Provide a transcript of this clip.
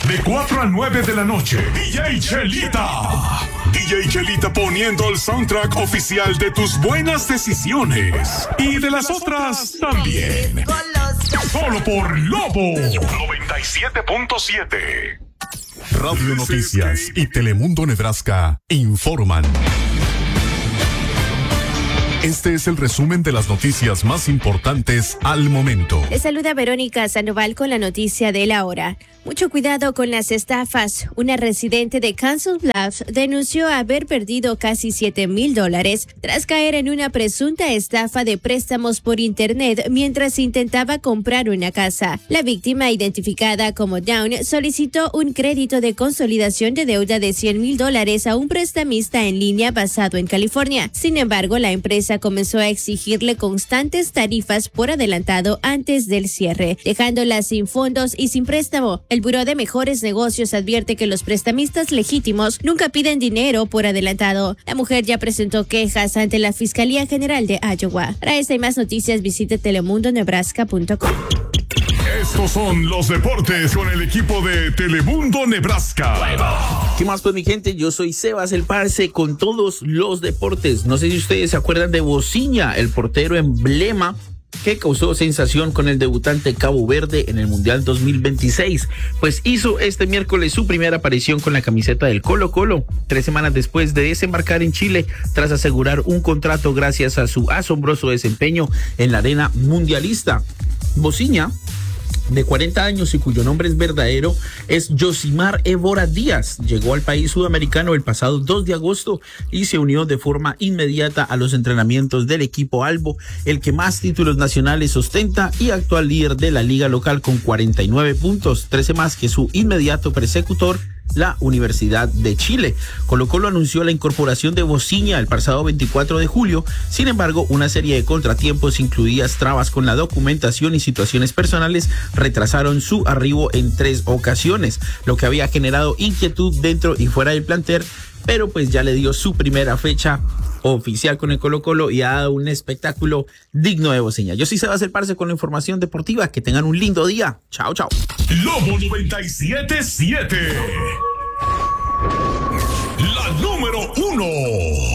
De 4 a 9 de la noche, DJ Chelita. DJ Chelita poniendo el soundtrack oficial de tus buenas decisiones. Y de las otras también. Solo por Lobo 97.7. Radio Noticias y Telemundo Nebraska informan. Este es el resumen de las noticias más importantes al momento. Les saluda Verónica Sandoval con la noticia de la hora. Mucho cuidado con las estafas. Una residente de Council Bluffs denunció haber perdido casi $7,000 tras caer en una presunta estafa de préstamos por internet mientras intentaba comprar una casa. La víctima, identificada como Dawn, solicitó un crédito de consolidación de deuda de $100,000 a un prestamista en línea basado en California. Sin embargo, la empresa comenzó a exigirle constantes tarifas por adelantado antes del cierre, dejándola sin fondos y sin préstamo. El Buró de Mejores Negocios advierte que los prestamistas legítimos nunca piden dinero por adelantado. La mujer ya presentó quejas ante la Fiscalía General de Iowa. Para esta y más noticias visite telemundonebraska.com. Estos son los deportes con el equipo de Telemundo Nebraska. ¿Qué más, pues, mi gente? Yo soy Sebas el Parce con todos los deportes. No sé si ustedes se acuerdan de Bociña, el portero emblema que causó sensación con el debutante Cabo Verde en el Mundial 2026, pues hizo este miércoles su primera aparición con la camiseta del Colo-Colo, 3 semanas después de desembarcar en Chile tras asegurar un contrato gracias a su asombroso desempeño en la arena mundialista. Bociña, de 40 años y cuyo nombre es verdadero es Josimar Évora Díaz, llegó al país sudamericano el pasado 2 de agosto y se unió de forma inmediata a los entrenamientos del equipo Albo, el que más títulos nacionales ostenta y actual líder de la liga local con 49 puntos, 13 más que su inmediato persecutor, la Universidad de Chile. Colo-Colo anunció la incorporación de Bociña el pasado 24 de julio, sin embargo, una serie de contratiempos, incluidas trabas con la documentación y situaciones personales, retrasaron su arribo en 3 ocasiones, lo que había generado inquietud dentro y fuera del plantel, pero pues ya le dio su primera fecha oficial con el Colo-Colo y ha dado un espectáculo digno de Bociña. Yo sí se va a hacer parce con la información deportiva. Que tengan un lindo día. Chao, chao. Lobo 97.7. La número 1.